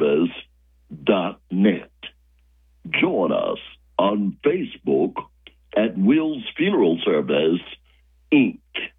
willsfuneralservice.net. Join us on Facebook at Will's Funeral Service, Inc.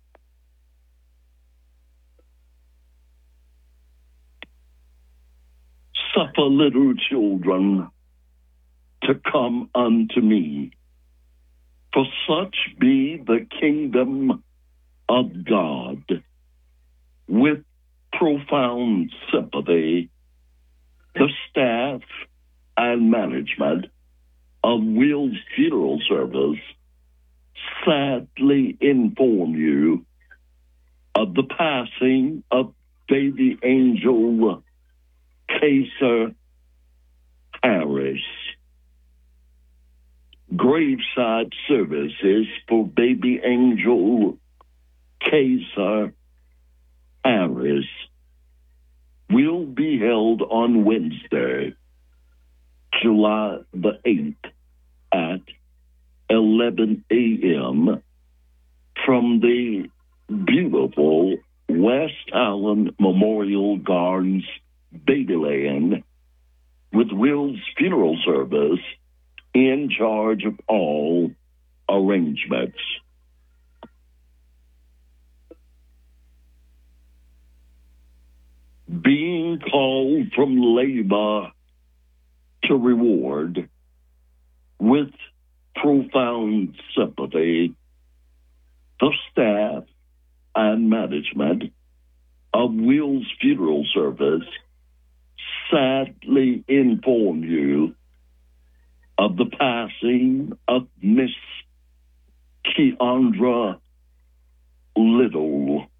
Suffer little children to come unto me, for such be the kingdom of God. With profound sympathy, the staff and management of Will's Funeral Service sadly inform you of the passing of baby angel Kaiser Harris. Graveside services for baby angel Kaiser Harris will be held on Wednesday, July the 8th at 11 a.m. from the beautiful West Island Memorial Gardens Babyland, with Will's Funeral Service in charge of all arrangements. Being called from labor to reward, with profound sympathy, the staff and management of Will's Funeral Service sadly inform you of the passing of Miss Keandra Little.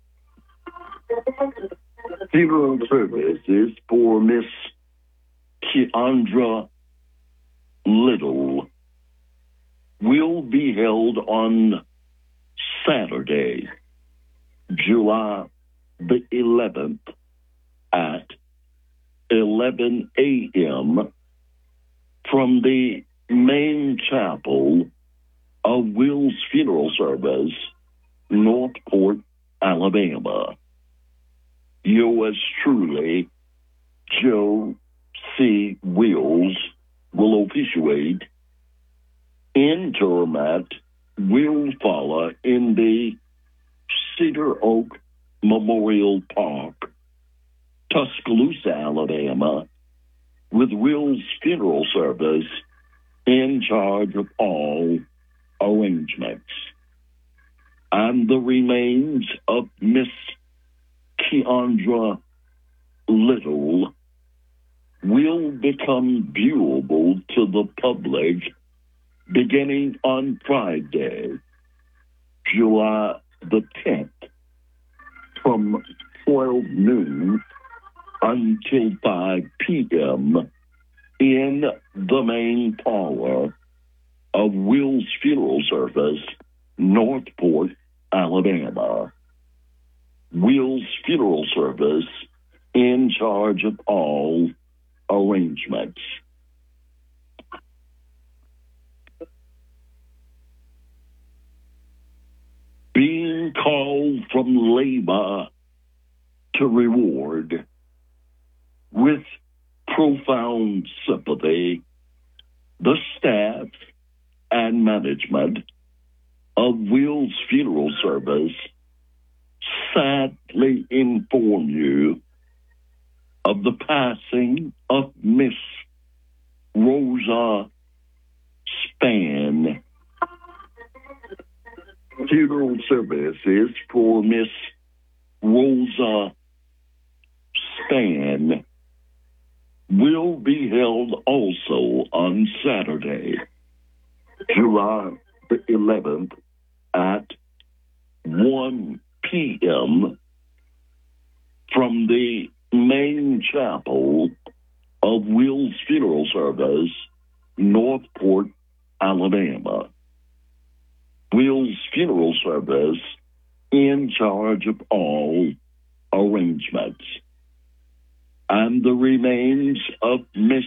Funeral services for Miss Keandra Little will be held on Saturday, July the 11th at 11 a.m. from the main chapel of Will's Funeral Service, Northport, Alabama. Yours truly, Joe C. Wills, will officiate. Interment will follow in the Cedar Oak Memorial Park, Tuscaloosa, Alabama, with Will's Funeral Service in charge of all arrangements. And the remains of Miss Keandra Little will become viewable to the public beginning on Friday, July the 10th, from 12 noon until 5 p.m. in the main parlor of Will's Funeral Service, Northport, Alabama. Will's Funeral Service in charge of all arrangements. Being called from labor to reward, with profound sympathy, the staff and management of Will's Funeral Service sadly inform you of the passing of Miss Rosa Spann. Funeral services for Miss Rosa Spann will be held also on Saturday, July the 11th at 1 p.m. from the main chapel of Will's Funeral Service, Northport, Alabama. Will's Funeral Service in charge of all arrangements. And the remains of Miss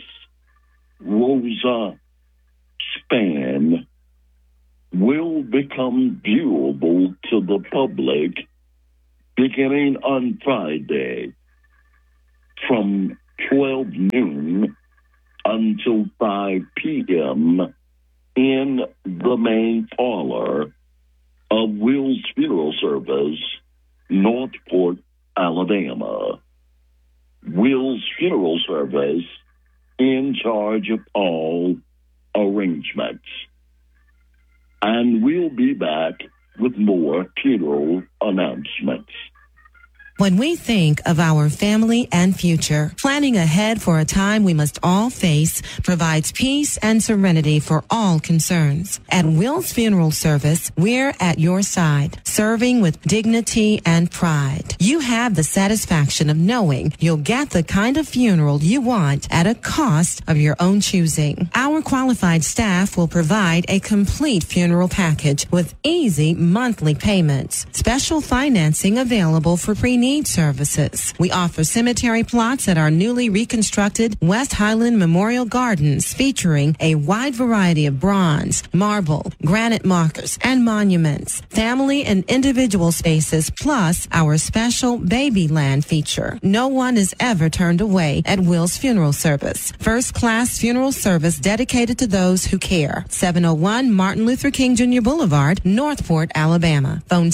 Rosa Spann will become viewable to the public beginning on Friday from 12 noon until 5 p.m. in the main parlor of Will's Funeral Service, Northport, Alabama. Will's Funeral Service in charge of all arrangements. And we'll be back with more funeral announcements. When we think of our family and future, planning ahead for a time we must all face provides peace and serenity for all concerns. At Will's Funeral Service, we're at your side, serving with dignity and pride. You have the satisfaction of knowing you'll get the kind of funeral you want at a cost of your own choosing. Our qualified staff will provide a complete funeral package with easy monthly payments. Special financing available for pre-need services. We offer cemetery plots at our newly reconstructed West Highland Memorial Gardens, featuring a wide variety of bronze, marble, granite markers, and monuments, family and individual spaces, plus our special baby land feature. No one is ever turned away at Will's Funeral Service. First-class funeral service dedicated to those who care. 701 Martin Luther King Jr. Boulevard, Northport, Alabama. Phone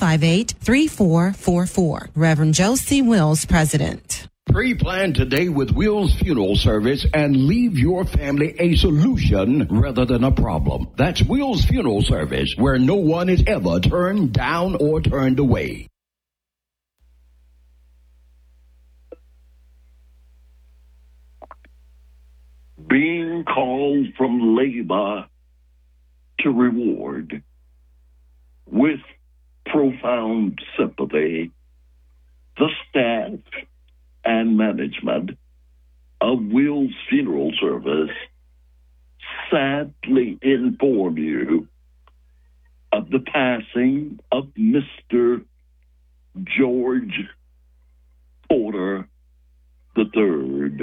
758-3444. Reverend Josie Wills, President. Pre-plan today with Will's Funeral Service and leave your family a solution rather than a problem. That's Will's Funeral Service, where no one is ever turned down or turned away. Being called from labor to reward with profound sympathy, the staff and management of Will's Funeral Service sadly inform you of the passing of Mr. George Porter III.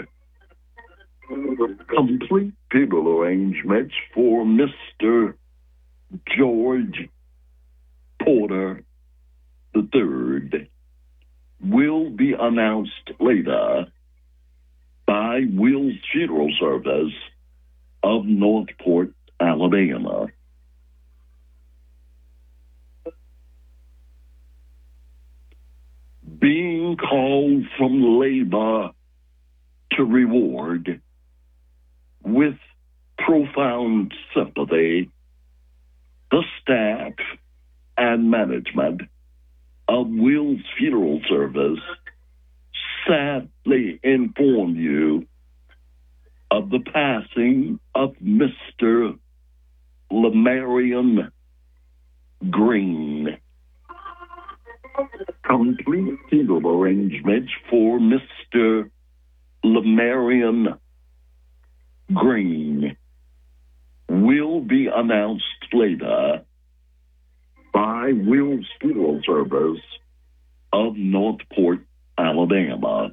Complete funeral arrangements for Mr. George Porter III will be announced later by Will's Funeral Service of Northport, Alabama. Being called from labor to reward with profound sympathy, the staff and management of Will's Funeral Service sadly inform you of the passing of Mr. Lamarion Green. Complete funeral arrangements for Mr. Lamarion Green will be announced later by Will's Funeral Service of Northport, Alabama.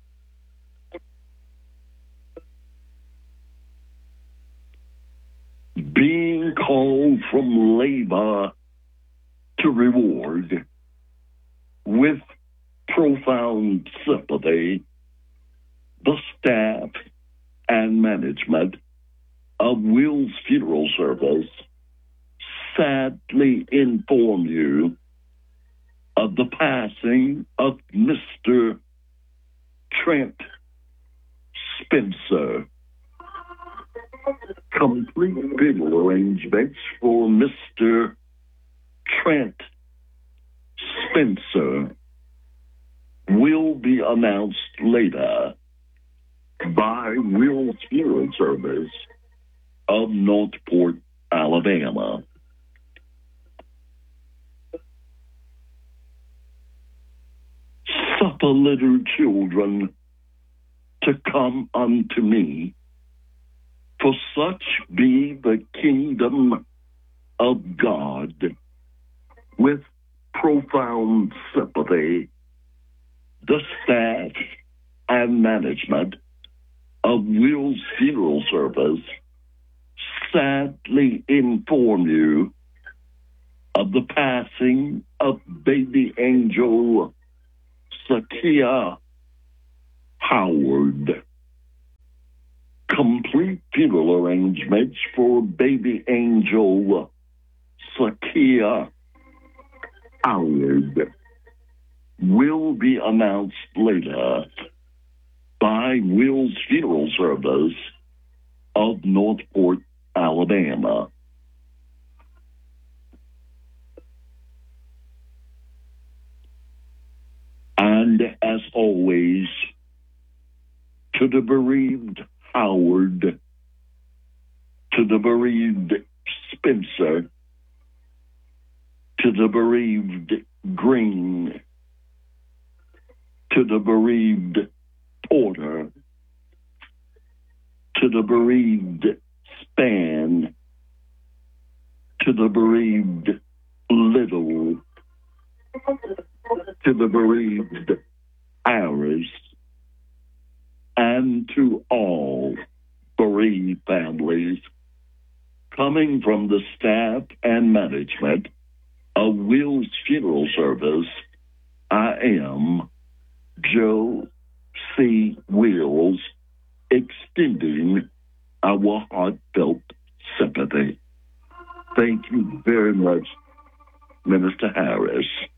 Being called from labor to reward with profound sympathy, the staff and management of Will's Funeral Service sadly inform you of the passing of Mr. Trent Spencer. Complete funeral arrangements for Mr. Trent Spencer will be announced later by Will's Funeral Service of Northport, Alabama. Suffer little children to come unto me, for such be the kingdom of God. With profound sympathy, the staff and management of Will's Funeral Service sadly inform you of the passing of baby angel Sakia Howard. Complete funeral arrangements for baby angel Sakia Howard will be announced later by Will's Funeral Service of Northport, Alabama. And as always, to the bereaved Howard, to the bereaved Spencer, to the bereaved Green, to the bereaved Porter, to the bereaved Span, to the bereaved Little, to the bereaved Harris, and to all bereaved families, coming from the staff and management of Will's Funeral Service, I am Joe C. Wills, extending our heartfelt sympathy. Thank you very much, Minister Harris.